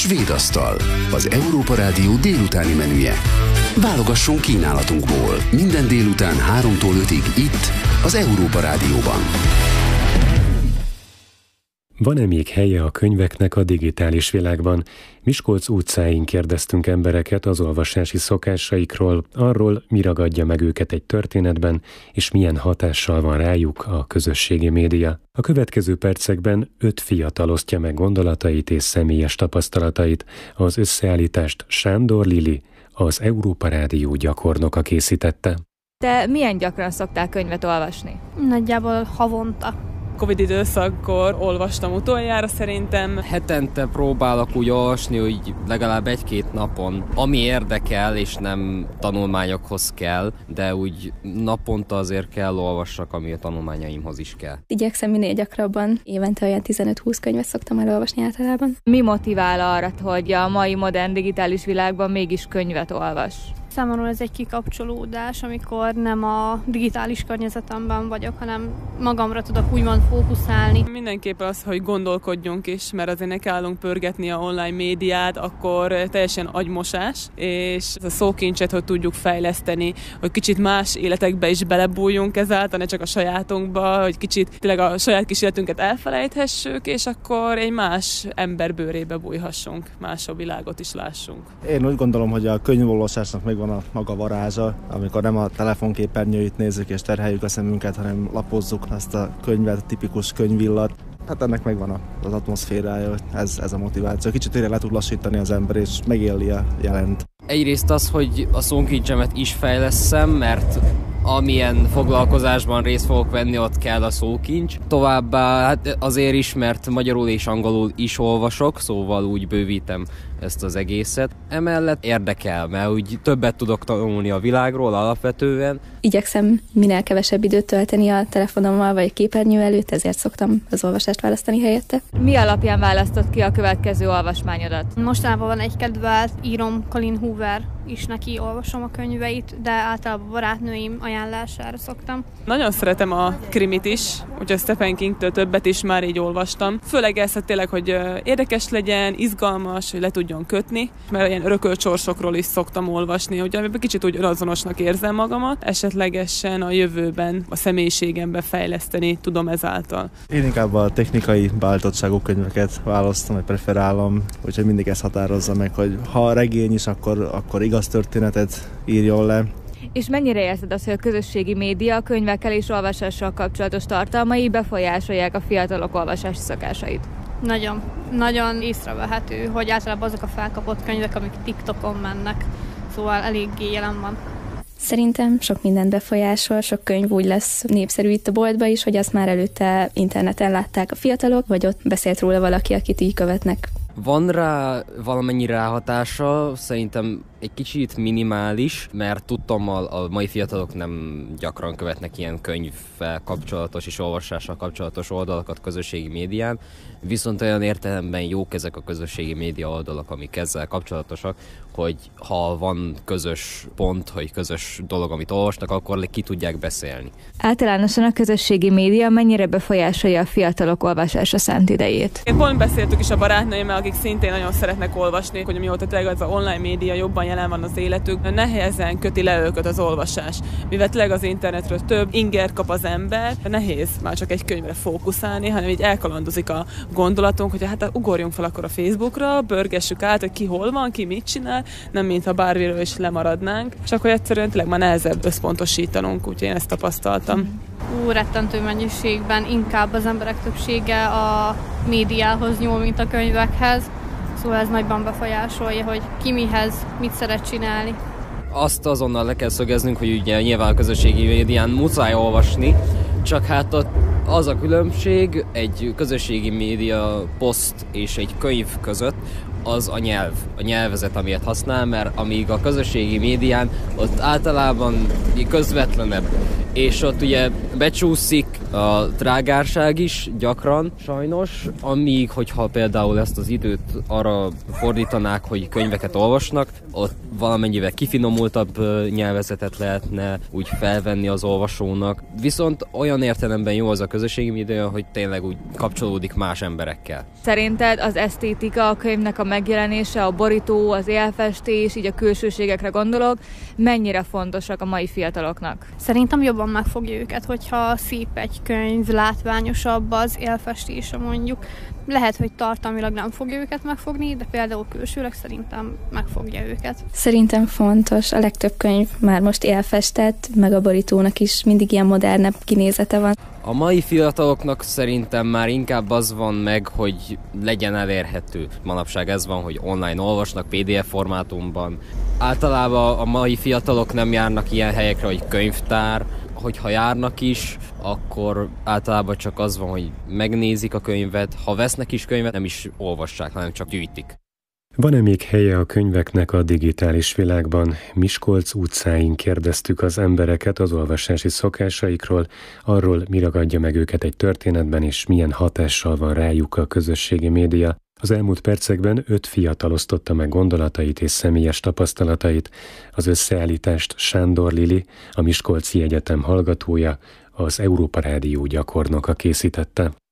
Svéd asztal, az Európa Rádió délutáni menüje. Válogasson kínálatunkból minden délután 3-tól 5-ig itt, az Európa Rádióban. Van-e még helye a könyveknek a digitális világban? Miskolc utcáin kérdeztünk embereket az olvasási szokásaikról, arról, mi ragadja meg őket egy történetben, és milyen hatással van rájuk a közösségi média. A következő percekben 5 fiatal osztja meg gondolatait és személyes tapasztalatait. Az összeállítást Sándor Lili, az Európa Rádió gyakornoka készítette. Te milyen gyakran szoktál könyvet olvasni? Nagyjából havonta. Covid időszakkor olvastam utoljára szerintem. Hetente próbálok úgy olvasni, hogy legalább 1-2 napon, ami érdekel és nem tanulmányokhoz kell, de úgy naponta azért kell olvassak, ami a tanulmányaimhoz is kell. Igyekszem minél gyakrabban, évente olyan 15-20 könyvet szoktam elolvasni általában. Mi motivál arra, hogy a mai modern digitális világban mégis könyvet olvas? Számomra ez egy kikapcsolódás, amikor nem a digitális környezetemben vagyok, hanem magamra tudok úgymond fókuszálni. Mindenképpen az, hogy gondolkodjunk is, mert azért nekiállunk pörgetni a online médiát, akkor teljesen agymosás, és ez a szókincset, hogy tudjuk fejleszteni, hogy kicsit más életekbe is belebújjunk ezáltal, ne csak a sajátunkba, hogy kicsit tényleg a saját kis életünket elfelejthessük, és akkor egy más ember bőrébe bújhassunk, másabb világot is lássunk. Én úgy gondolom, hogy a könyvolvasásnak megvan a maga varázsa, amikor nem a telefonképernyőit nézzük és terheljük a szemünket, hanem lapozzuk azt a könyvet, a tipikus könyvillat. Hát ennek megvan az atmoszférája, ez a motiváció. Kicsit tényleg le tud lassítani az ember, és megéli a jelent. Egyrészt az, hogy a szókincsemet is fejlesszem, mert amilyen foglalkozásban részt fogok venni, ott kell a szókincs. Továbbá hát azért is, mert magyarul és angolul is olvasok, szóval úgy bővítem ezt az egészet. Emellett érdekel, mert úgy többet tudok tanulni a világról alapvetően. Igyekszem minél kevesebb időt tölteni a telefonommal vagy a képernyő előtt, ezért szoktam az olvasást választani helyette. Mi alapján választod ki a következő olvasmányodat? Mostanában van egy kedvelt írom, Colin Hoover, is neki olvasom a könyveit, de általában barátnőim ajánlására szoktam. Nagyon szeretem a krimit is, úgyhogy Stephen Kingtől többet is már így olvastam. Főleg ez, hogy tényleg, hogy érdekes legyen, izgalmas, hogy le tudjon kötni, mert ilyen örökölt sorsokról is szoktam olvasni, hogy kicsit úgy önazonosnak érzem magamat, esetlegesen a jövőben a személyiségembe fejleszteni tudom ezáltal. Én inkább a technikai beállítottságú könyveket választom, vagy preferálom, úgyhogy mindig ez határozza meg, hogy ha regény is, akkor igaz történetet írjon le. És mennyire érzed azt, hogy a közösségi média a könyvekkel és olvasással kapcsolatos tartalmai befolyásolják a fiatalok olvasási szokásait? Nagyon észrevehető, hogy általában azok a felkapott könyvek, amik TikTokon mennek, szóval eléggé jelen van. Szerintem sok mindent befolyásol, sok könyv úgy lesz népszerű itt a boltba is, hogy azt már előtte interneten látták a fiatalok, vagy ott beszélt róla valaki, akit így követnek. Van rá valamennyi ráhatása, szerintem egy kicsit minimális, mert tudtommal a mai fiatalok nem gyakran követnek ilyen könyvvel kapcsolatos és olvasással kapcsolatos oldalakat közösségi médián, viszont olyan értelemben jók ezek a közösségi média oldalak, amik ezzel kapcsolatosak, hogy ha van közös pont, vagy közös dolog, amit olvasnak, akkor ki tudják beszélni. Általánosan a közösségi média mennyire befolyásolja a fiatalok olvasásra szánt idejét? Én pont beszéltük is a barátnőimmel, akik szintén nagyon szeretnek olvasni, hogy mióta tényleg az online média jobban jelen van az életük, nehezen köti le őket az olvasás. Mivel tényleg az internetről több inger kap az ember, nehéz már csak egy könyvre fókuszálni, hanem így elkalandozik a gondolatunk, hogy hát ugorjunk fel akkor a Facebookra, pörgessük át, hogy ki hol van, ki mit csinál, nem mintha bármiről is lemaradnánk, csak hogy egyszerűen tényleg már nehezebb összpontosítanunk, úgyhogy én ezt tapasztaltam. Rettentő mennyiségben inkább az emberek többsége a médiához nyúl, mint a könyvekhez, szóval ez nagyban befolyásolja, hogy ki mihez, mit szeret csinálni. Azt azonnal le kell szögeznünk, hogy ugye nyilván a közösségi médián muszáj olvasni, csak hát ott az a különbség egy közösségi média poszt és egy könyv között, az a nyelv, a nyelvezet, amilyet használ, mert amíg a közösségi médián ott általában közvetlenebb, és ott ugye becsúszik a trágárság is gyakran, sajnos, amíg, hogyha például ezt az időt arra fordítanák, hogy könyveket olvasnak, ott valamennyivel kifinomultabb nyelvezetet lehetne úgy felvenni az olvasónak. Viszont olyan értelemben jó az a közösségi média, hogy tényleg úgy kapcsolódik más emberekkel. Szerinted az esztétika a könyvnek a megjelenése, a borító, az élfestés, így a külsőségekre gondolok, mennyire fontosak a mai fiataloknak? Szerintem jobban megfogja őket, hogyha szép egy könyv, látványosabb az élfestése mondjuk. Lehet, hogy tartalmilag nem fogja őket megfogni, de például külsőleg szerintem megfogja őket. Szerintem fontos. A legtöbb könyv már most élfestett, meg a borítónak is mindig ilyen modernebb kinézete van. A mai fiataloknak szerintem már inkább az van meg, hogy legyen elérhető. Manapság ez van, hogy online olvasnak PDF formátumban. Általában a mai fiatalok nem járnak ilyen helyekre, hogy könyvtár, hogyha járnak is, akkor általában csak az van, hogy megnézik a könyvet, ha vesznek is könyvet, nem is olvassák, hanem csak gyűjtik. Van-e még helye a könyveknek a digitális világban? Miskolc utcáin kérdeztük az embereket az olvasási szokásaikról, arról, mi ragadja meg őket egy történetben, és milyen hatással van rájuk a közösségi média. Az elmúlt percekben 5 fiatal osztotta meg gondolatait és személyes tapasztalatait. Az összeállítást Sándor Lili, a Miskolci Egyetem hallgatója, az Európa Rádió gyakornoka készítette.